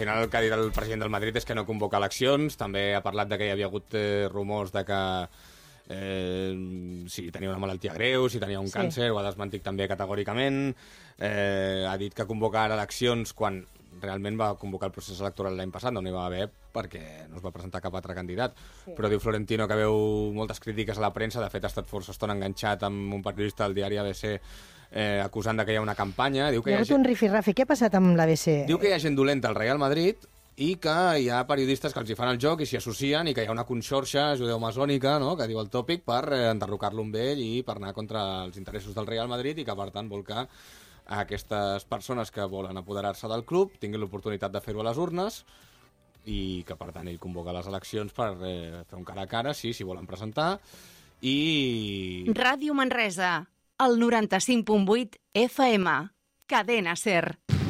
final el que ha dit el president del Madrid és que no convoca eleccions. També ha parlat de que hi havia hagut rumors de que si tenia una malaltia greu, si tenia un càncer, ho ha desmentit també categòricament. Ha dit que convoca ara eleccions quan realment va convocar el procés electoral l'any passat, no n'hi va haver perquè no es va presentar cap altre candidat. Però diu Florentino que veu moltes crítiques a la premsa, de fet ha estat força estona enganxat amb un periodista del diari ABC acusant que hi ha una campanya. Diu que hi ha hagut un rifirrafi. Què ha passat amb l'ABC? Diu que hi ha gent dolenta al Real Madrid i que hi ha periodistes que els hi fan el joc i s'hi associen i que hi ha una conxorxa judeo-masònica, no?, que diu el tòpic, per enderrocar-lo amb ell i per anar contra els interessos del Real Madrid i que, per tant, vol que aquestes persones que volen apoderar-se del club tinguin l'oportunitat de fer-ho a les urnes i que, per tant, ell convoca les eleccions per fer un cara a cara, sí, s'hi volen presentar. I... Ràdio Manresa, el 95.8 FM, Cadena SER.